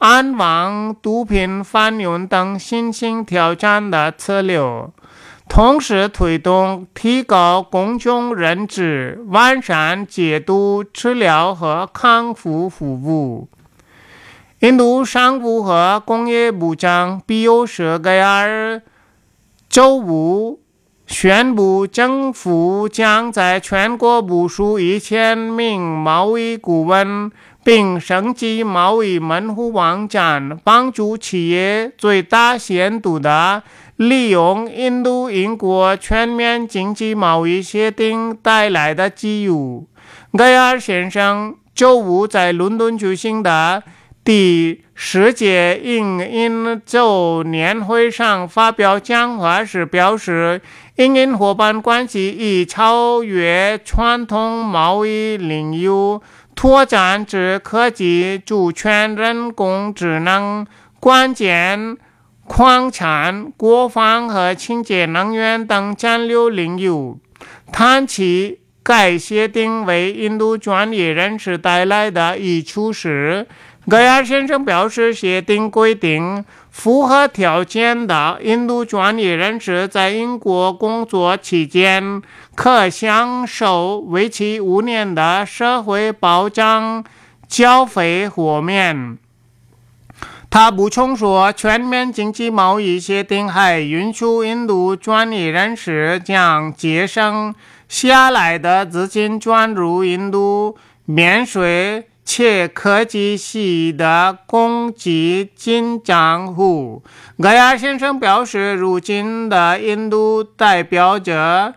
安防、毒品贩运等新兴挑战的策略，同时推动提高公众认知，完善戒毒治疗和康复服务。印度商务和工业部长比尤什盖尔周五宣布，政府将在全国部署1000名贸易顾问，并升级贸易门户网站，帮助企业最大限度地利用印度英国全面经济贸易协定带来的机遇。盖尔先生周五在伦敦举行的第10届印洲年会上发表讲话时表示，印伙伴关系已超越传统贸易领域，拓展至科技、主权、人工智能、关键矿产、国防和清洁能源等战略领域。谈起该协定为印度专业人士带来的益处时，盖尔先生表示，协定规定符合条件的印度专业人士在英国工作期间可享受为期5年的社会保障缴费豁免。他补充说，全面经济贸易协定还允许印度专业人士将节省下来的资金转入印度免税且可计息的公积金账户。盖尔先生表示，如今的印度代表着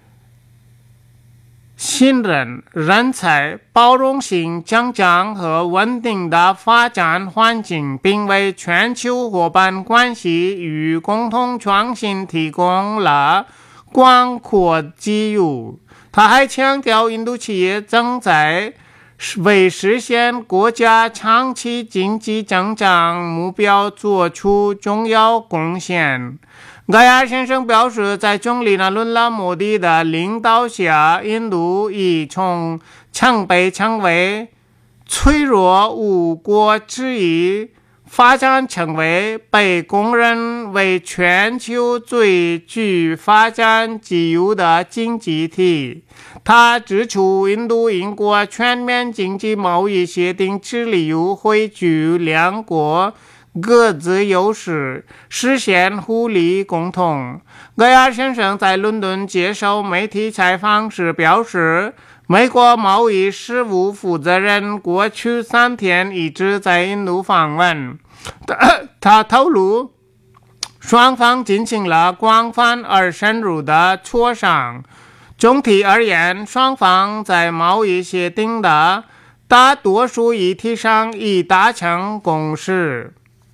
信任、人才、包容性增长和稳定的发展环境，并为全球伙伴关系与共同创新提供了广阔机遇。他还强调，印度企业正在为实现国家长期经济增长目标做出重要贡献。盖尔先生表示，在总理纳伦拉莫迪的领导下，印度已曾被称为脆弱无国之一，发展成为被公认为全球最具发展机遇的经济体。他指出，印度英国全面经济贸易协定致力于汇聚两国各自优势，实现互利共同。盖尔先生在伦敦接受媒体采访时表示，美国贸易事务负责人过去3天一直在印度访问。他透露，双方进行了广泛而深入的磋商。总体而言，双方在贸易协定的大多数议题上已达成共识。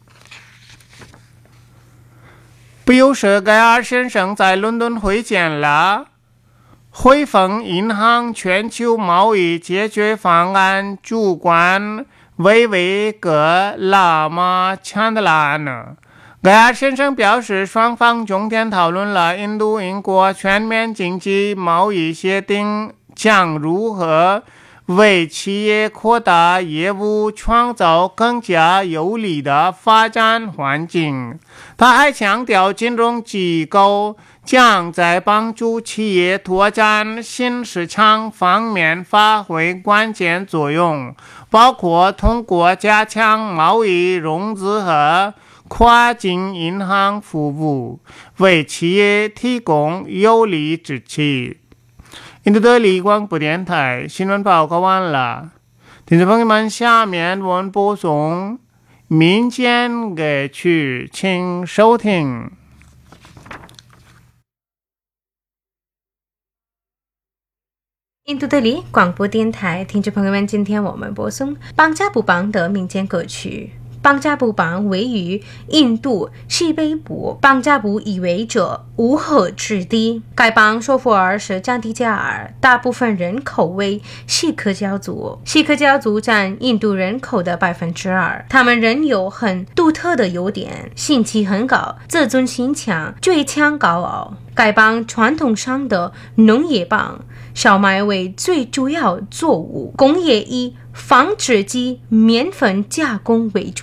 比尤什盖尔先生在伦敦会见了汇丰银行全球贸易解决方案主管维维格拉马强德拉呢。盖尔先生表示，双方重点讨论了印度英国全面经济贸易协定将如何为企业扩大业务创造更加有利的发展环境。他还强调，金融机构将在帮助企业拓展新市场方面发挥关键作用，包括通过加强贸易融资和跨境银行服务，为企业提供有力支持。印度德里广播电台新闻报告完了，听众朋友们，下面我们播送民间歌曲，请收听。 印度德里广播电台听众朋友们，今天我们播送邦加布邦的民间歌曲。邦加布邦位于印度西北部邦加布意味着乌合之地。该邦首府儿是加迪加尔，大部分人口为锡克教徒，锡克教徒占印度人口的2%。他们仍有很独特的优点，心气很高，自尊心强，倔强高傲。该邦传统上的农业邦，小麦为最主要作物，工业以纺织及面粉加工为主。